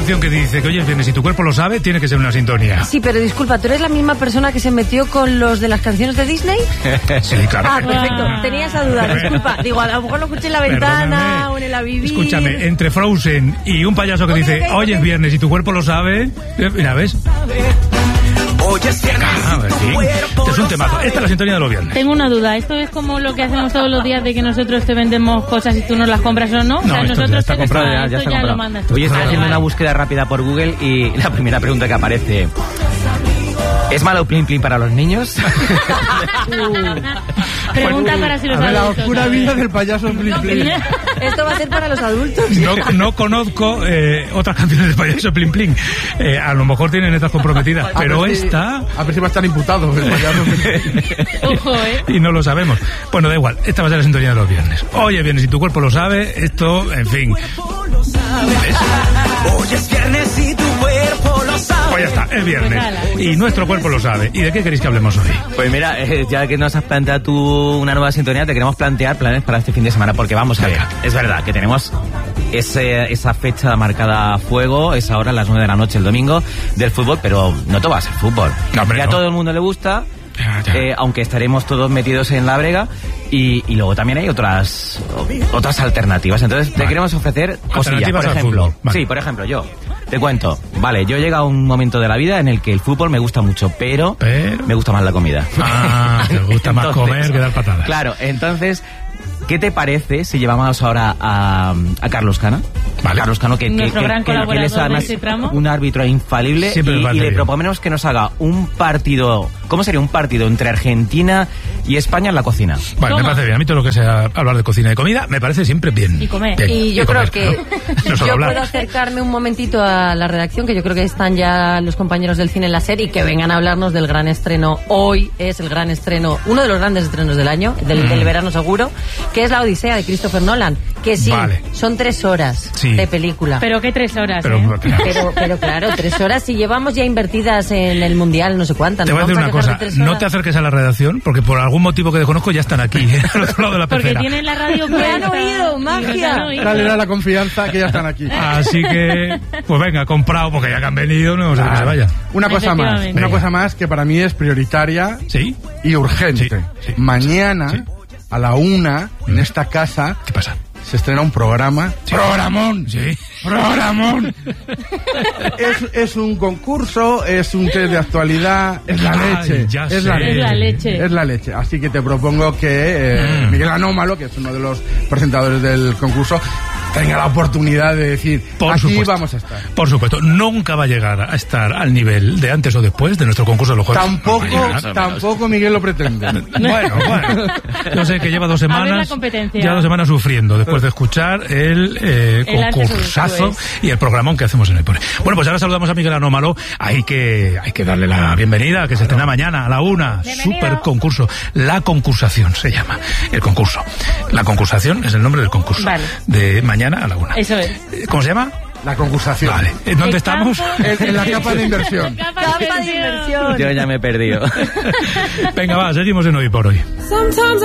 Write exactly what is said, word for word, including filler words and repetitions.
canción que dice que hoy es viernes y tu cuerpo lo sabe, tiene que ser una sintonía. Sí, pero disculpa, ¿tú eres la misma persona que se metió con los de las canciones de Disney? Sí, claro. Ah, perfecto. Tenía esa duda, disculpa. Digo, a lo mejor lo escuché en la ventana. Perdóname. O en el Avivir. Escúchame, entre Frozen y un payaso que dice, okay, hoy es viernes y tu cuerpo lo sabe, mira, ¿ves? Oye, es viernes ah, y tu cuerpo este es un temazo. Esta es la sintonía de los viernes. Tengo una duda, ¿esto es como lo que hacemos todos los días de que nosotros te vendemos cosas y tú nos las compras o no? O no, sea, esto nosotros ya está te comprado, está, ya, ya está ya comprado. lo mandas tú. Hoy estoy Vale, haciendo vale. una búsqueda rápida por Google y la primera pregunta que aparece: ¿es malo Plin Plin para los niños? Pregunta para si los A ver, la adultos. oscura ¿sabes? vida del payaso Plin Plin. Esto va a ser para los adultos. No, no conozco eh, otras canciones de payaso Plin Plin. Eh, a lo mejor tienen estas comprometidas, pero a ver si- esta... A ver si va a estar imputado el payaso Plin Plin. Ojo, ¿eh? Y no lo sabemos. Bueno, da igual, esta va a ser la sintonía de los viernes. Hoy es viernes y tu cuerpo lo sabe, esto, en fin. Hoy es viernes y tu cuerpo lo sabe. Pues ya está, es viernes. Y nuestro cuerpo lo sabe. ¿Y de qué queréis que hablemos hoy? Pues mira, eh, ya que nos has planteado tú una nueva sintonía, te queremos plantear planes para este fin de semana, porque vamos a ver, es verdad que tenemos ese, esa fecha marcada a fuego, esa hora a las nueve de la noche el domingo del fútbol, pero no todo va a ser fútbol. No, hombre, ya a no. todo el mundo le gusta, Ya, ya. eh, aunque estaremos todos metidos en la brega, y, y luego también hay otras otras alternativas. Entonces te Vale. queremos ofrecer cosillas, Alternativas por al ejemplo. fútbol, vale. Sí, por ejemplo, yo te cuento, vale, yo llega a un momento de la vida en el que el fútbol me gusta mucho, pero, Pero- me gusta más la comida. Ah, te gusta más comer que dar patadas. Claro, entonces, ¿qué te parece si llevamos ahora a, a Carlos Cana? Vale. Carlos Cano, que, que, Nuestro que- gran que- que él es colaborador además de este tramo. un árbitro infalible, Siempre me y, parece y le bien. proponemos que nos haga un partido, ¿cómo sería? Un partido entre Argentina y España en la cocina. Vale, me Toma. parece bien. A mí todo lo que sea hablar de cocina y comida me parece siempre bien. Y comer. Bien. Y yo creo comer, que claro. No solo yo hablar. puedo acercarme un momentito a la redacción, que yo creo que están ya los compañeros del cine en la serie, y que vengan a hablarnos del gran estreno. Hoy es el gran estreno, uno de los grandes estrenos del año, del, Mm. del verano seguro, que es La Odisea de Christopher Nolan. Que sí, Vale. son tres horas Sí. de película. Pero qué tres horas, Pero, ¿eh? Pero, pero claro, tres horas, y llevamos ya invertidas en el Mundial, no sé cuántas. Te ¿nos voy a decir vamos una quejar cosa, de tres no horas? te acerques a la redacción, porque por algún motivo que desconozco ya están aquí, ¿eh? al otro lado de la Porque pecera. tienen la radio Me han puesta oído, y magia. nos han oído. Dale la confianza que ya están aquí. Así que, pues venga, comprado, porque ya que han venido, no vamos a que se vayan. Una cosa más, Efectivamente. una Venga. cosa más que para mí es prioritaria ¿Sí? y urgente. Sí, sí. Mañana, Sí. a la una, en esta casa, ¿Qué pasa? se estrena un programa. Sí. ¡Programón! Sí. ¡Programón! es, es un concurso, es un test de actualidad, es la Ay, leche. ya es, sé. la Es la leche. Es la leche. Así que te propongo que eh, Mm. Miguel Anómalo, que es uno de los presentadores del concurso, tenga la oportunidad de decir, Por aquí supuesto. vamos a estar. Por supuesto, nunca va a llegar a estar al nivel de antes o después de nuestro concurso de los jueves. Tampoco, No va a llegar. tampoco Miguel lo pretende. Bueno, bueno. Yo sé que lleva dos A ver la semanas, competencia. ya dos semanas sufriendo después de escuchar el, eh, El antes o concursazo después. y el programón que hacemos en el Pone. Bueno, pues ahora saludamos a Miguel Anómalo. Hay que, hay que darle la bienvenida, que se estrena mañana a la una. Super concurso. La concursación se llama el concurso. La concursación es el nombre del concurso. Vale. De mañana a la una. Eso es. ¿Cómo se llama? La concursación. Vale. ¿En dónde El estamos? campo- En, en la capa de inversión. Capa Capa de inversión. Yo ya me he perdido. Venga, va, seguimos en Hoy por Hoy. Sometimes